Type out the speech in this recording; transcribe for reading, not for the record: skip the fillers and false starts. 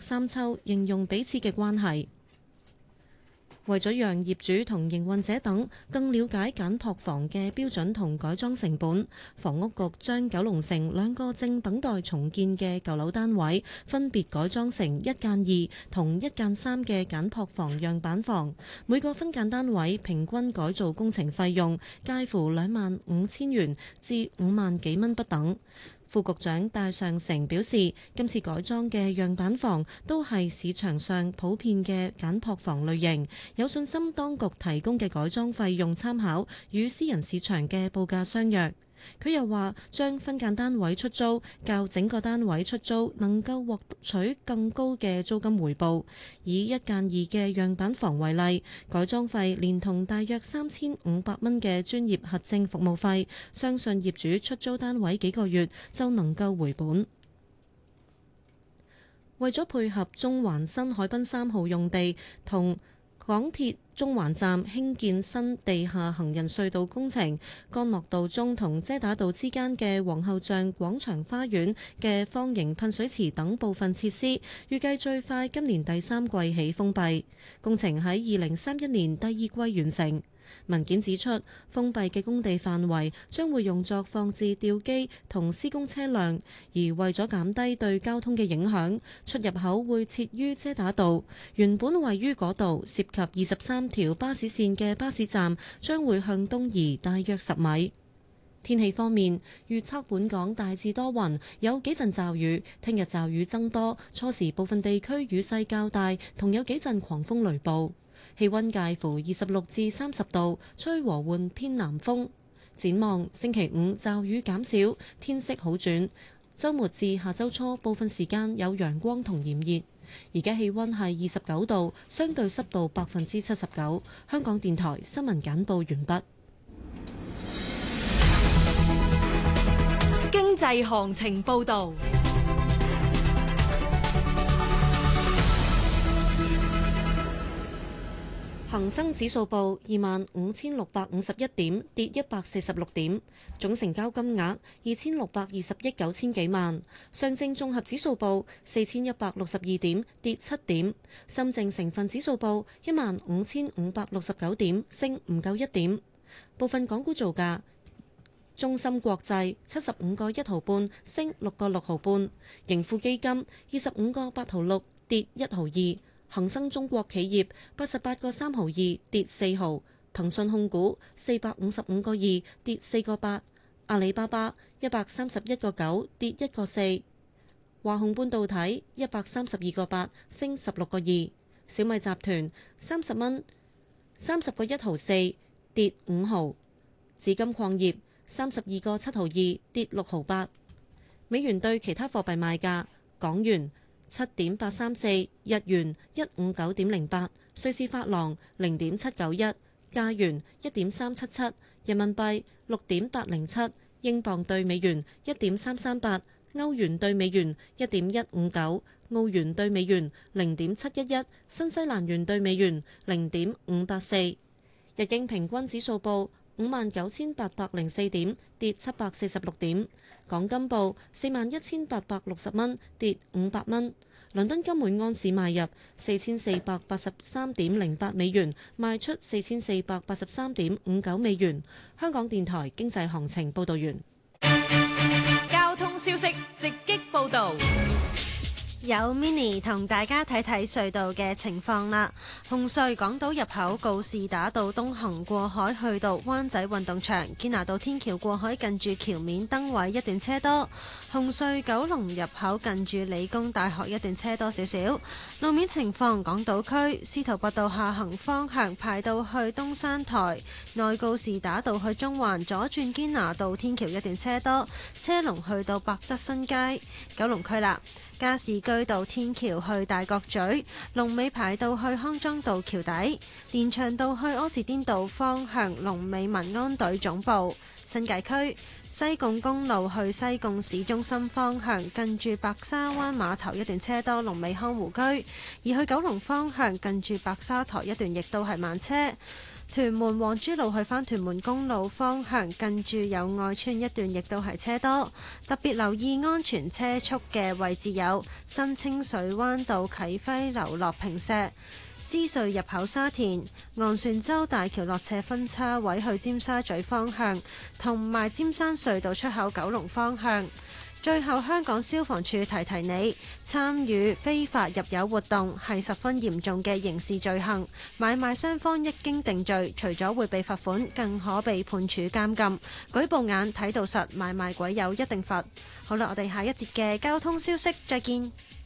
三秋，形容彼此嘅關係。為咗讓業主同營運者等更了解簡樸房嘅標準同改裝成本，房屋局將九龍城兩個正等待重建嘅舊樓單位分別改裝成1+2同1+3嘅簡樸房樣板房，每個分間單位平均改造工程費用介乎25,000元至5萬幾蚊不等。副局長戴尚成表示，今次改裝嘅樣板房都係市場上普遍嘅簡樸房類型，有信心當局提供嘅改裝費用參考與私人市場嘅報價相若。佢又話，將分間單位出租較整個單位出租能夠獲取更高嘅租金回報。以1+2嘅樣板房為例，改裝費連同大約3,500蚊嘅專業核證服務費，相信業主出租單位幾個月就能夠回本。為咗配合中環新海濱3號用地同港鐵中環站興建新地下行人隧道工程，干諾道中同遮打道之間嘅皇后像廣場花園嘅方形噴水池等部分設施，預計最快今年第3季起封閉。工程喺2031年第2季完成。文件指出，封閉嘅工地範圍將會用作放置吊機同施工車輛，而為咗減低對交通嘅影響，出入口會設於遮打道。原本位於嗰度涉及23條巴士線嘅巴士站將會向東移大約10米。天氣方面，預測本港大致多雲，有幾陣驟雨。聽日驟雨增多，初時部分地區雨勢較大，同有幾陣狂風雷暴。氣溫介乎26至30度，吹和緩偏南風。展望星期5驟雨減少，天色好轉。週末至下週初部分時間有陽光同炎熱。而家氣溫係29度，相對濕度79%。香港電台新聞簡報完畢。 經濟行情報導。 恒生指數報25,651點，跌146點，總成交金額2,620億9千幾萬。上證綜合指數報4,162點，跌7點。深證成分指數報15,569點，升唔夠1點。部分港股造價：中芯國際75個1毫半，升6個6毫半；盈富基金25個8毫6，跌1毫2。恒生中國企業88個3毫2，跌4毫；騰訊控股455個2，跌4個8；阿里巴巴131個9，跌1個4；華虹半導體132個8，升16個2；小米集團30蚊30個1毫4，跌5毫；紫金礦業32個7毫2，跌6毫8。美元對其他貨幣賣價：港元7.834，日元159.08，瑞士法郎0.791，加元1.377，人民幣6.807，英鎊對美元1.338，歐元對美元1.159，澳元對美元0.711，新西蘭元對美元0.584。日經平均指數報59,804點，跌746點。港金報41,860蚊，跌500蚊。倫敦金每安士買入4,483.08美元，賣出4,483.59美元。香港電台經濟行情報道完。 交通消息直擊報導。 有 Mini 同大家睇睇隧道嘅情況啦。紅隧港島入口告士打道東行過海去到灣仔運動場，堅拿道天橋過海近住橋面燈位一段車多。紅隧九龍入口近住理工大學一段車多少少。路面情況，港島區司徒拔道下行方向排到去東山台，內告士打道去中環左轉堅拿道天橋一段車多，車龍去到百德新街。九龍區啦，加士居道天橋去大角咀，龍尾排到去康莊道橋底；連翔道去柯士甸道方向，龍尾民安隊總部。新界區西貢公路去西貢市中心方向，近住白沙灣碼頭一段車多，龍尾康湖居；而去九龍方向近住白沙台一段亦都係慢車。 屯門黃珠路去返屯門公路方向，近住友愛村一段亦都係車多，特別留意安全車速嘅位置有新清水灣道啟輝樓落坪石、獅隧入口沙田、昂船洲大橋落斜分叉位去尖沙咀方向，同埋尖山隧道出口九龍方向。最後，香港消防處提提你，參與非法入油活動係十分嚴重嘅刑事罪行。買賣雙方一經定罪，除咗會被罰款，更可被判處監禁。舉報眼睇到實，買賣鬼有一定罰。好啦，我哋下一節嘅交通消息再見。